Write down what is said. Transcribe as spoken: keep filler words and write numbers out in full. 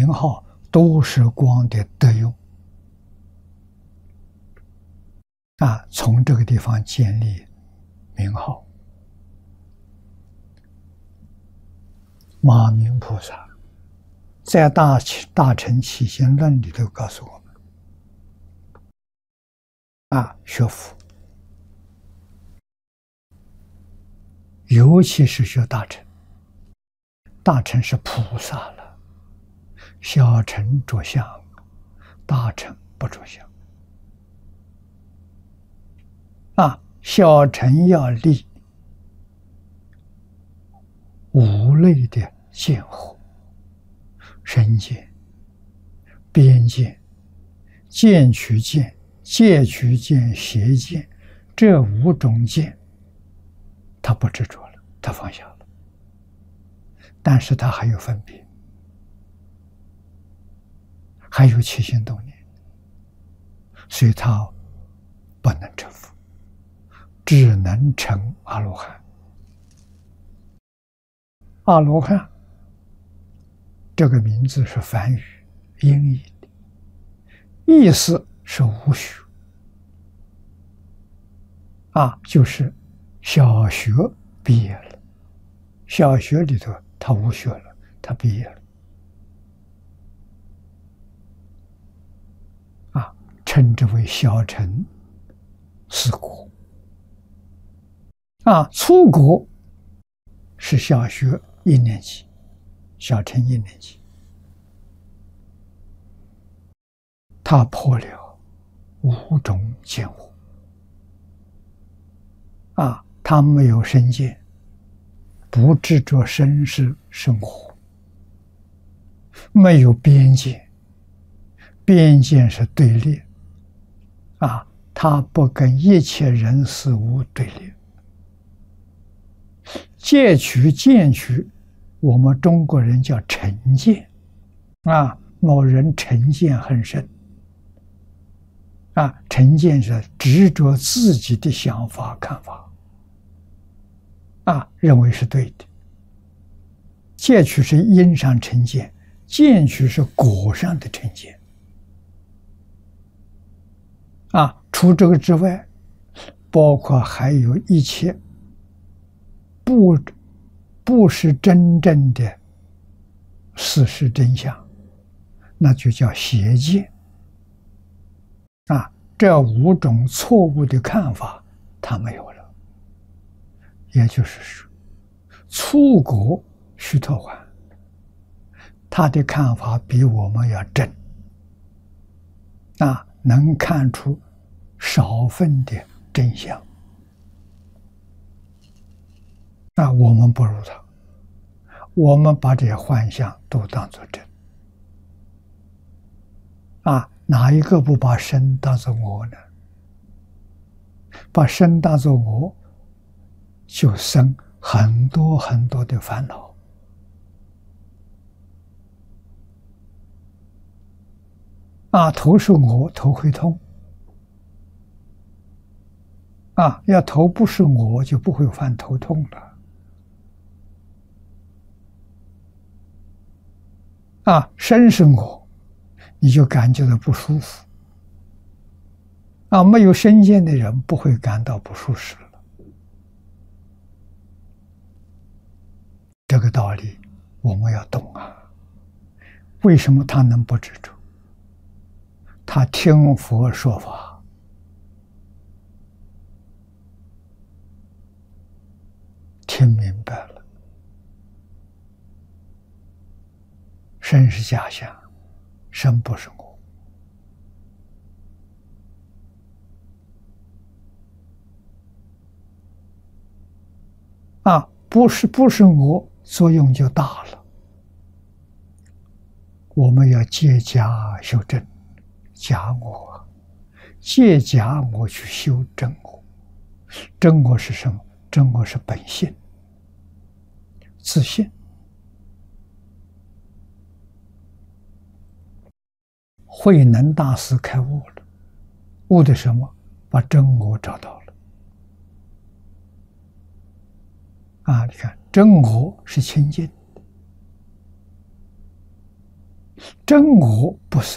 名号都是光的德用啊，从这个地方建立名号。马明菩萨在大大乘起心论里头告诉我们啊，学佛，尤其是学大乘，大乘是菩萨了，小乘着相，大乘不着相啊。小乘要立五类的见惑：身见、边见、见取见、戒取见、邪见，这五种见，他不执着了，他放下了，但是他还有分别，还有起心动念，所以他不能成佛，只能成阿罗汉。阿罗汉这个名字是梵语音译的，意思是无学啊，就是小学毕业了，小学里头他无学了，他毕业了啊，称之为小乘四国啊。初国是小学一年级，小乘一年级，他破了五种见惑啊，他没有身见，不执着身世生活，没有边界，边界是对立啊，他不跟一切人事物对立。戒取见取，我们中国人叫成见啊，某人成见很深啊，成见是执着自己的想法看法啊，认为是对的。戒取是因上成见，见取是果上的成见啊。除这个之外，包括还有一切不不是真正的事实真相，那就叫邪见啊。这五种错误的看法他没有了，也就是说，初果须陀洹他的看法比我们要真啊，能看出少分的真相啊，我们不如他，我们把这些幻象都当作真啊，哪一个不把身当作我呢？把身当作我，就生很多很多的烦恼啊。头是我，头会痛啊，要头不是我，就不会犯头痛了啊。身是我，你就感觉到不舒服啊。没有身见的人不会感到不舒适了。这个道理我们要懂啊。为什么他能不执着？他听佛说法，听明白了，身是假象，身不是我啊，不是不是我，作用就大了。我们要借假修真，假我，借假我去修真我。真我是什么？真我是本性，自信。慧能大师开悟了，悟的什么？把真我找到了。啊，你看，真我是清净， 真我不是